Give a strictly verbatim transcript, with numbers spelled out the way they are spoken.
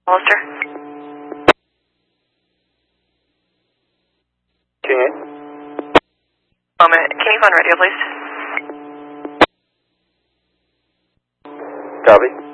Hollister. King eight. Moment. King one radio, please. Copy.